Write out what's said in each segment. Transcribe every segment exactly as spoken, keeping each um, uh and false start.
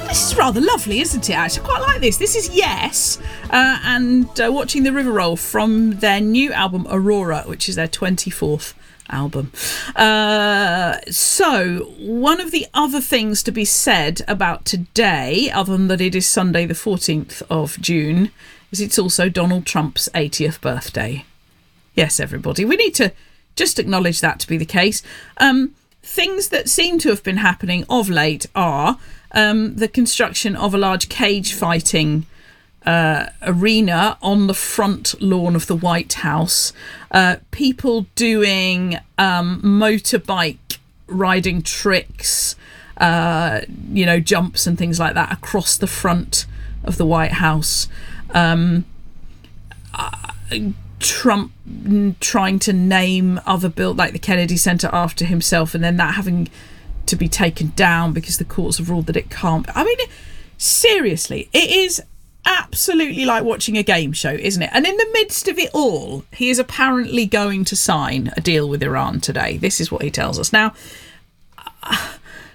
This is rather lovely, isn't it, actually? I quite like this. This is Yes, uh, and uh, Watching the River Roll from their new album, Aurora, which is their twenty-fourth album. Uh, so, one of the other things to be said about today, other than that it is Sunday the fourteenth of June, is it's also Donald Trump's eightieth birthday. Yes, everybody. We need to just acknowledge that to be the case. Um, things that seem to have been happening of late are um, the construction of a large cage fighting uh, arena on the front lawn of the White House. Uh, people doing um, motorbike riding tricks, uh, you know, jumps and things like that across the front of the White House. Um, uh, Trump trying to name other build like the Kennedy Center after himself, and then that having to be taken down because the courts have ruled that it can't. I mean, seriously, it is absolutely like watching a game show, isn't it? And in the midst of it all, he is apparently going to sign a deal with Iran today. This is what he tells us. Now, uh,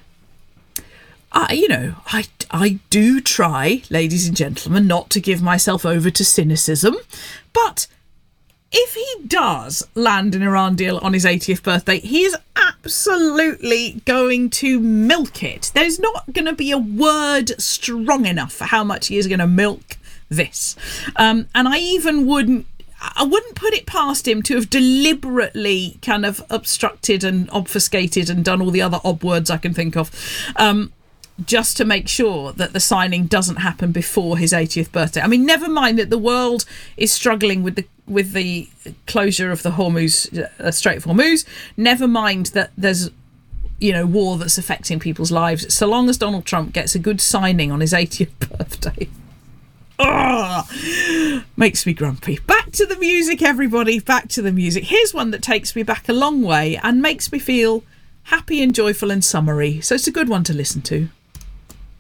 I, you know, I, I do try, ladies and gentlemen, not to give myself over to cynicism, but if he does land an Iran deal on his eightieth birthday, he is absolutely going to milk it. There's not going to be a word strong enough for how much he is going to milk this. Um, and I even wouldn't, I wouldn't put it past him to have deliberately kind of obstructed and obfuscated and done all the other odd words I can think of, um, just to make sure that the signing doesn't happen before his eightieth birthday. I mean, never mind that the world is struggling with the with the closure of the Hormuz uh, Strait of Hormuz. Never mind that there's, you know, war that's affecting people's lives. So long as Donald Trump gets a good signing on his eightieth birthday, oh, makes me grumpy. Back to the music, everybody. Back to the music. Here's one that takes me back a long way and makes me feel happy and joyful and summery. So it's a good one to listen to.